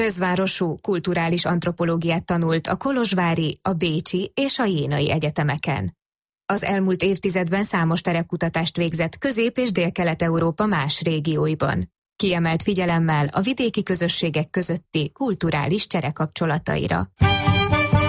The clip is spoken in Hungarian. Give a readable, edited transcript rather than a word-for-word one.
Röszvárosú kulturális antropológiát tanult a kolozsvári, a bécsi és a jénai egyetemeken. Az elmúlt évtizedben számos terepkutatást végzett Közép- és Délkelet-Európa más régióiban. Kiemelt figyelemmel a vidéki közösségek közötti kulturális cserekapcsolataira.